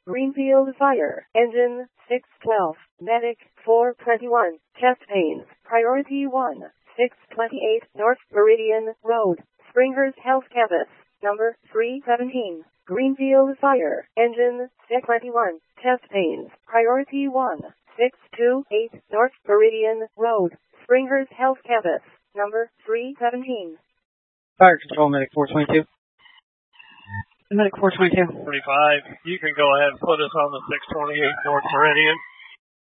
Greenfield Fire, Engine 612, Medic 421, chest pains, Priority 1, 628 North Meridian Road, Springhurst Health Campus, number 317. Greenfield Fire, Engine 621, chest pains, Priority 1, 628 North Meridian Road, Springhurst Health Campus, number 317. Fire Control, Medic 422. Medic 422. 45, you can go ahead and put us on the 628 North Meridian.